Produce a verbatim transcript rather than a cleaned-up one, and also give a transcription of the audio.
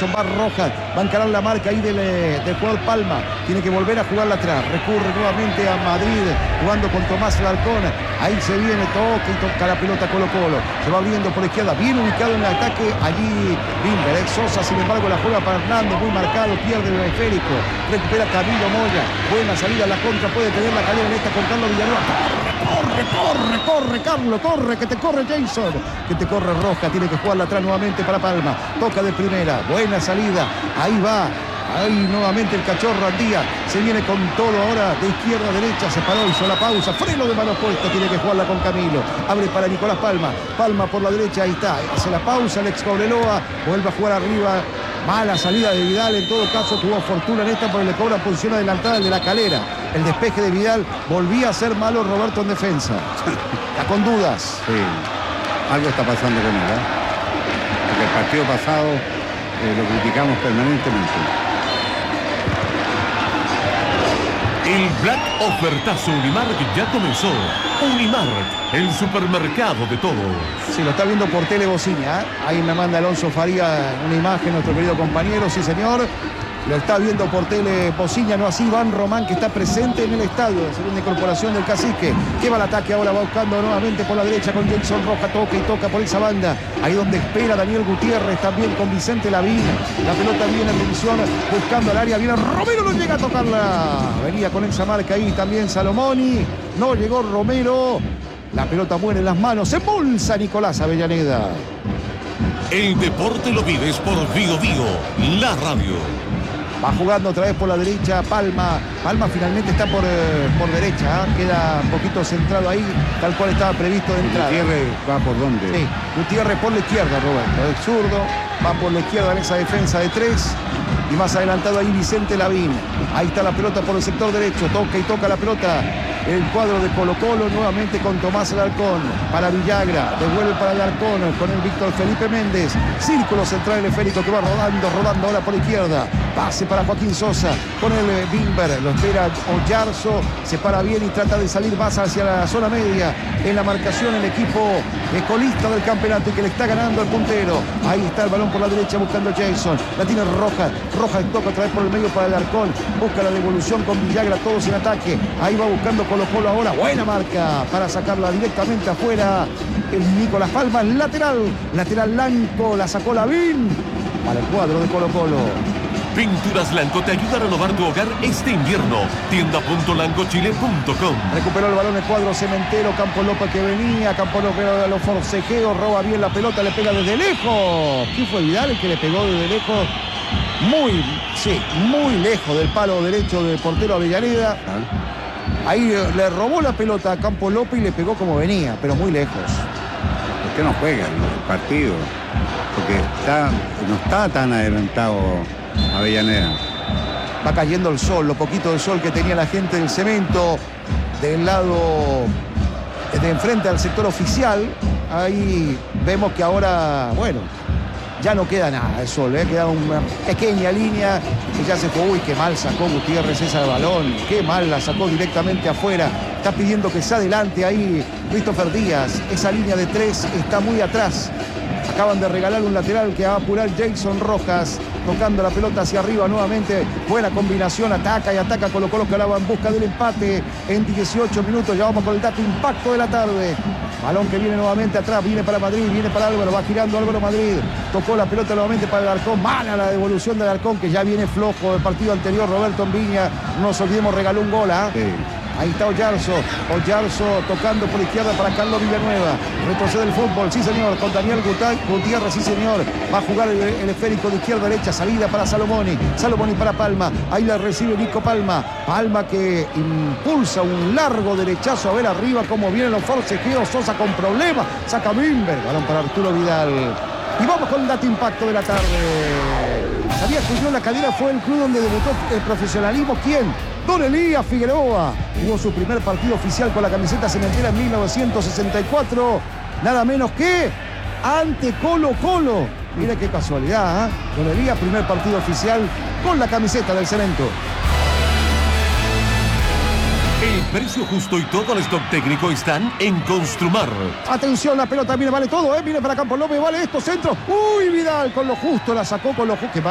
Jason, va Rojas, va a encarar la marca ahí del, del jugador Palma, tiene que volver a jugarla atrás, recurre nuevamente a Madrid, jugando con Tomás Alarcón, ahí se viene, toca y toca la pelota Colo Colo, se va abriendo por la izquierda, bien ubicado en el ataque, allí Bimber, eh, Sosa, sin embargo la juega para Hernández, muy marcado, pierde el esférico, recupera Camilo Moya, buena salida a la contra, puede tener la calera en esta con Carlos Villanueva, corre, corre, corre, Carlos, corre, que te corre Jason, que te corre Roja, tiene que jugarla atrás nuevamente para Palma, toca de primera, buena salida, ahí va, ahí nuevamente el cachorro Andía, se viene con todo ahora, de izquierda a derecha, se paró, hizo la pausa, freno de mano puesta, tiene que jugarla con Camilo, abre para Nicolás Palma, Palma por la derecha, ahí está, hace la pausa, Alex Cobreloa, vuelve a jugar arriba, mala salida de Vidal, en todo caso tuvo fortuna en esta porque le cobra posición adelantada el de la Calera. El despeje de Vidal volvía a ser malo Roberto en defensa. Está con dudas. Sí, algo está pasando con él, ¿eh? Porque el partido pasado eh, lo criticamos permanentemente. El Black Ofertazo Unimark ya comenzó. Unimark, el supermercado de todos. Sí, lo está viendo por tele Bociña, ¿eh? Ahí me manda Alonso Faría una imagen, nuestro querido compañero, sí señor. Lo está viendo por tele Bociña, no así Iván Román, que está presente en el estadio, segunda incorporación del Cacique. Lleva el ataque, ahora va buscando nuevamente por la derecha con Jason Roja, toca y toca por esa banda. Ahí donde espera Daniel Gutiérrez, también con Vicente Lavín. La pelota viene en división, buscando el área, viene Romero, no llega a tocarla. Venía con esa marca ahí también Salomoni, no llegó Romero. La pelota muere en las manos, se embolsa Nicolás Avellaneda. El deporte lo vives por Bio Bio, la radio. Va jugando otra vez por la derecha Palma. Palma finalmente está por, eh, por derecha. ¿eh? Queda un poquito centrado ahí, tal cual estaba previsto de entrada. Gutiérrez va por dónde. Sí, Gutiérrez por la izquierda, Roberto. El zurdo va por la izquierda en esa defensa de tres. Y más adelantado ahí Vicente Lavín. Ahí está la pelota por el sector derecho. Toca y toca la pelota. El cuadro de Colo Colo nuevamente con Tomás Alarcón. Para Villagra. Devuelve para Alarcón con el Víctor Felipe Méndez. Círculo central el esférico que va rodando, rodando ahora por izquierda. Pase para Joaquín Sosa con el eh, Bimber. Lo espera Oyarzo. Se para bien y trata de salir más hacia la zona media. En la marcación el equipo colista del campeonato y que le está ganando al puntero. Ahí está el balón por la derecha buscando Jason. La tiene Rojas. Rojas toca otra vez por el medio para el Alarcón. Busca la devolución con Villagra, todos en ataque. Ahí va buscando Colo Colo ahora. Buena marca para sacarla directamente afuera. El Nicolás Palma, lateral. Lateral blanco. La sacó Lavín para el cuadro de Colo Colo. Pinturas Lanco te ayuda a renovar tu hogar este invierno. tienda punto lancochile punto com. Recuperó el balón el cuadro Cementero. Campo López que venía. Campo López a los forcejeos. Roba bien la pelota. Le pega desde lejos. ¿Quién fue Vidal el que le pegó desde lejos? Muy, sí, muy lejos del palo derecho del portero Avellaneda. Ahí le robó la pelota a Campo López y le pegó como venía, pero muy lejos. ¿Por qué no juega el partido? Porque está, no está tan adelantado Avellaneda. Va cayendo el sol, lo poquito de sol que tenía la gente del Cemento, del lado de enfrente al sector oficial. Ahí vemos que ahora, bueno, ya no queda nada de sol, ¿eh? Queda una pequeña línea que ya se fue. Uy, qué mal sacó Gutiérrez esa balón, qué mal la sacó directamente afuera. Está pidiendo que se adelante ahí Christopher Díaz. Esa línea de tres está muy atrás. Acaban de regalar un lateral que va a apurar Jason Rojas, tocando la pelota hacia arriba nuevamente. Buena combinación, ataca y ataca Colo Colo, que ahora va en busca del empate en dieciocho minutos. Ya vamos con el dato impacto de la tarde. Balón que viene nuevamente atrás, viene para Madrid, viene para Álvaro, va girando Álvaro Madrid. Tocó la pelota nuevamente para el Alarcón. Mala la devolución del Alarcón, que ya viene flojo del partido anterior. Roberto en Viña, no nos olvidemos, regaló un gol, ¿ah? ¿eh? Sí. Ahí está Oyarzo, Oyarzo tocando por izquierda para Carlos Villanueva. Retrocede el fútbol, sí señor, con Daniel Gutiérrez, sí señor. Va a jugar el, el esférico de izquierda a derecha, salida para Salomoni. Salomoni para Palma, ahí la recibe Nico Palma. Palma que impulsa un largo derechazo, a ver arriba cómo vienen los forcejeos. Sosa con problemas, saca Bimber, balón para Arturo Vidal. Y vamos con el dato impacto de la tarde. ¿Sabías que Unión La Calera fue el club donde debutó el profesionalismo? ¿Quién? Don Elías Figueroa. Jugó su primer partido oficial con la camiseta cementera en mil novecientos sesenta y cuatro. Nada menos que ante Colo Colo. Mira qué casualidad, ¿eh? Don Elías, primer partido oficial con la camiseta del Cemento. El precio justo y todo el stock técnico están en Construmar. Atención, la pelota viene, vale todo, ¿eh? Viene para Campo López, vale esto, centro. Uy, Vidal con lo justo, la sacó con lo justo.